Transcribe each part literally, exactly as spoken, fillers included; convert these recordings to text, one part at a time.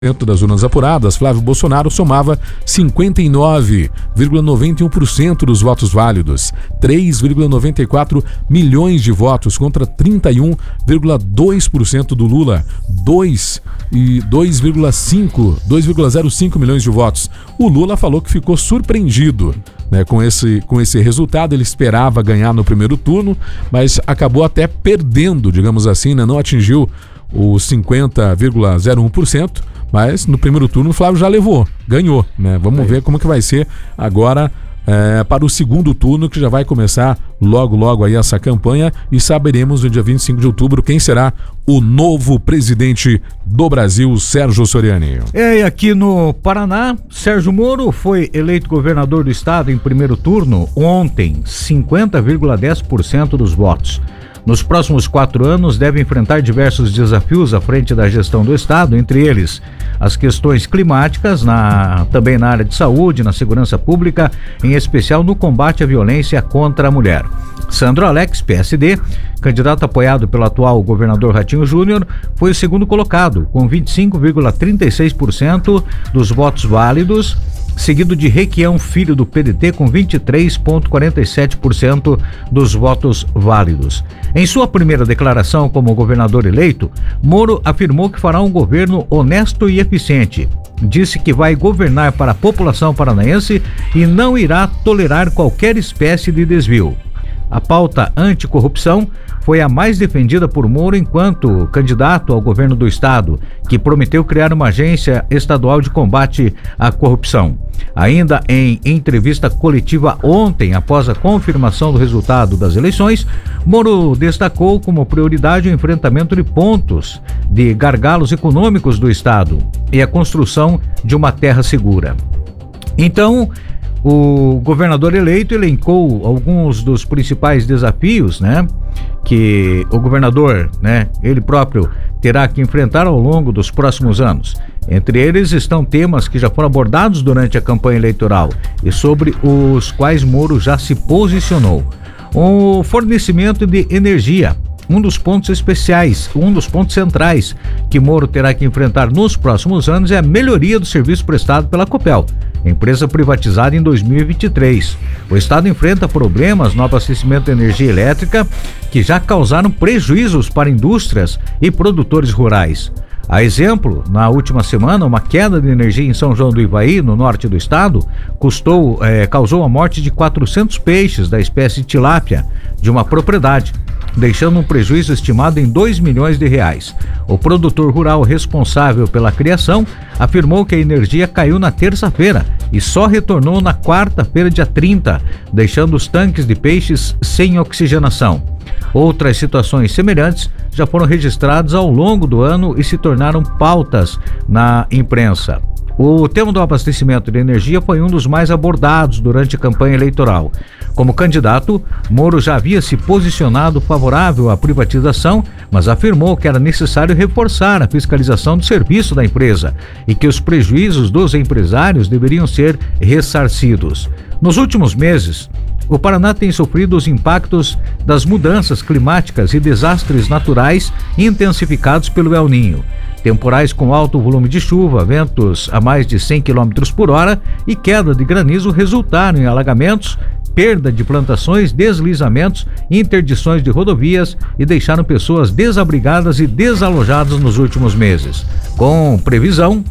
Dentro das urnas apuradas, Flávio Bolsonaro somava cinquenta e nove vírgula noventa e um por cento dos votos válidos, três vírgula noventa e quatro milhões de votos contra trinta e um vírgula dois por cento do Lula, dois vírgula zero cinco milhões de votos. O Lula falou que ficou surpreendido, né, com esse, com esse resultado. Ele esperava ganhar no primeiro turno, mas acabou até perdendo, digamos assim, né, não atingiu os cinquenta vírgula zero um por cento. Mas no primeiro turno o Flávio já levou, ganhou, né? Vamos é. ver como que vai ser agora é, para o segundo turno, que já vai começar logo, logo aí essa campanha, e saberemos no dia vinte e cinco de outubro quem será o novo presidente do Brasil, Sérgio Soriani. É, e aqui no Paraná, Sérgio Moro foi eleito governador do estado em primeiro turno ontem, cinquenta vírgula dez por cento dos votos. Nos próximos quatro anos, deve enfrentar diversos desafios à frente da gestão do estado, entre eles as questões climáticas, na, também na área de saúde, na segurança pública, em especial no combate à violência contra a mulher. Sandro Alex, P S D, candidato apoiado pelo atual governador Ratinho Júnior, foi o segundo colocado, com vinte e cinco vírgula trinta e seis por cento dos votos válidos, seguido de Requião Filho, do P D T, com vinte e três vírgula quarenta e sete por cento dos votos válidos. Em sua primeira declaração como governador eleito, Moro afirmou que fará um governo honesto e eficiente. Disse que vai governar para a população paranaense e não irá tolerar qualquer espécie de desvio. A pauta anticorrupção foi a mais defendida por Moro enquanto candidato ao governo do estado, que prometeu criar uma agência estadual de combate à corrupção. Ainda em entrevista coletiva ontem, após a confirmação do resultado das eleições, Moro destacou como prioridade o enfrentamento de pontos de gargalos econômicos do estado e a construção de uma terra segura. Então, o governador eleito elencou alguns dos principais desafios, né, que o governador, né, ele próprio terá que enfrentar ao longo dos próximos anos. Entre eles estão temas que já foram abordados durante a campanha eleitoral e sobre os quais Moro já se posicionou. O fornecimento de energia, um dos pontos especiais, um dos pontos centrais que Moro terá que enfrentar nos próximos anos é a melhoria do serviço prestado pela Copel, empresa privatizada em dois mil e vinte e três. O estado enfrenta problemas no abastecimento de energia elétrica que já causaram prejuízos para indústrias e produtores rurais. A exemplo, na última semana, uma queda de energia em São João do Ivaí, no norte do estado, custou, eh, causou a morte de quatrocentos peixes da espécie tilápia de uma propriedade, deixando um prejuízo estimado em dois milhões de reais. O produtor rural responsável pela criação afirmou que a energia caiu na terça-feira e só retornou na quarta-feira, dia trinta, deixando os tanques de peixes sem oxigenação. Outras situações semelhantes já foram registradas ao longo do ano e se tornaram pautas na imprensa. O tema do abastecimento de energia foi um dos mais abordados durante a campanha eleitoral. Como candidato, Moro já havia se posicionado favorável à privatização, mas afirmou que era necessário reforçar a fiscalização do serviço da empresa e que os prejuízos dos empresários deveriam ser ressarcidos. Nos últimos meses, o Paraná tem sofrido os impactos das mudanças climáticas e desastres naturais intensificados pelo El Niño. Temporais com alto volume de chuva, ventos a mais de cem quilômetros por hora e queda de granizo resultaram em alagamentos, perda de plantações, deslizamentos, interdições de rodovias e deixaram pessoas desabrigadas e desalojadas nos últimos meses. Com previsão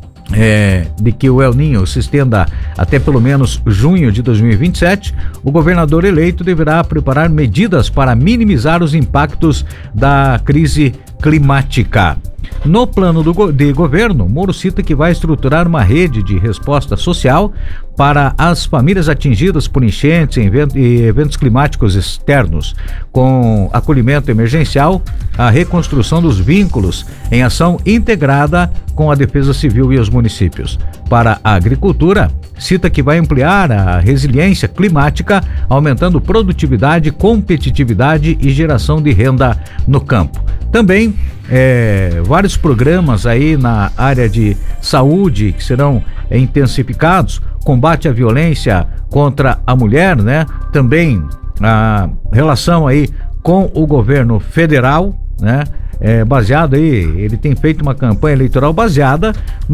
É, de que o El Niño se estenda até pelo menos junho de dois mil e vinte e sete, o governador eleito deverá preparar medidas para minimizar os impactos da crise climática. No plano do, de governo, Moro cita que vai estruturar uma rede de resposta social para as famílias atingidas por enchentes e eventos climáticos externos, com acolhimento emergencial, a reconstrução dos vínculos em ação integrada com a Defesa Civil e os municípios. Para a agricultura, cita que vai ampliar a resiliência climática, aumentando produtividade, competitividade e geração de renda no campo. Também é, vários programas aí na área de saúde que serão é, intensificados, combate à violência contra a mulher, né? Também a relação aí com o governo federal, né? é, baseado aí, ele tem feito uma campanha eleitoral baseada